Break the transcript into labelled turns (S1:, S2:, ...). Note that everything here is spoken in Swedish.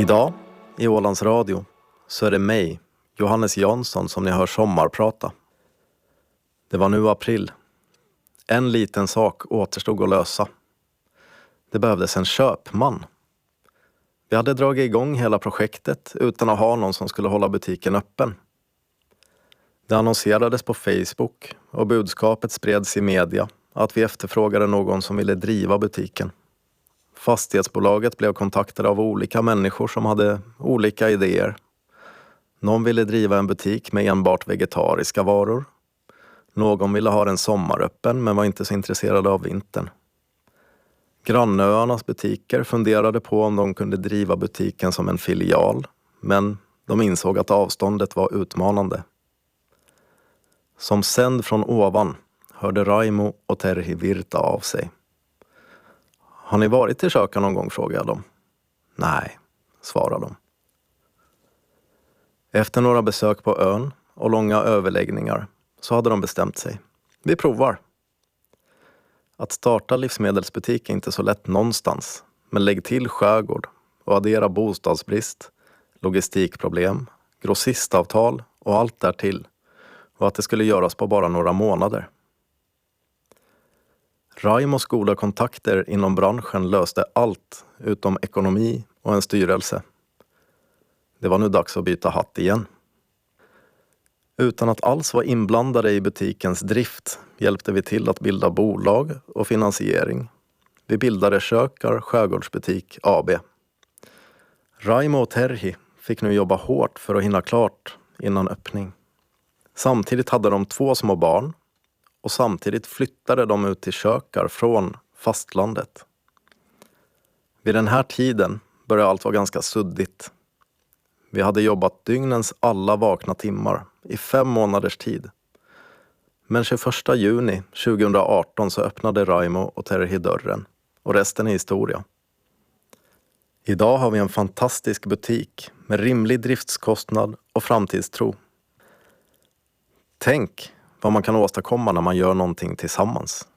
S1: Idag i Ålands Radio så är det mig, Johannes Jansson, som ni hör sommarprata. Det var nu april. En liten sak återstod att lösa. Det behövdes en köpman. Vi hade dragit igång hela projektet utan att ha någon som skulle hålla butiken öppen. Det annonserades på Facebook och budskapet spreds i media att vi efterfrågade någon som ville driva butiken. Fastighetsbolaget blev kontaktade av olika människor som hade olika idéer. Någon ville driva en butik med enbart vegetariska varor. Någon ville ha den sommaröppen men var inte så intresserad av vintern. Grannöarnas butiker funderade på om de kunde driva butiken som en filial, men de insåg att avståndet var utmanande. Som sänd från ovan hörde Raimo och Terhi Virta av sig. Har ni varit i köken någon gång, frågade jag dem. Nej, svarade de. Efter några besök på ön och långa överläggningar så hade de bestämt sig. Vi provar. Att starta livsmedelsbutik är inte så lätt någonstans, men lägg till skärgård och addera bostadsbrist, logistikproblem, grossistavtal och allt därtill, och att det skulle göras på bara några månader. Raimos goda kontakter inom branschen löste allt utom ekonomi och en styrelse. Det var nu dags att byta hatt igen. Utan att alls vara inblandade i butikens drift hjälpte vi till att bilda bolag och finansiering. Vi bildade Kökar Skärgårdsbutik AB. Raimo och Terhi fick nu jobba hårt för att hinna klart innan öppning. Samtidigt hade de 2 små barn och samtidigt flyttade de ut till Kökar från fastlandet. Vid den här tiden började allt vara ganska suddigt. Vi hade jobbat dygnens alla vakna timmar i 5 månaders tid. Men 21 juni 2018 så öppnade Raimo och Terhi dörren och resten är historia. Idag har vi en fantastisk butik med rimlig driftskostnad och framtidstro. Tänk vad man kan åstadkomma när man gör någonting tillsammans.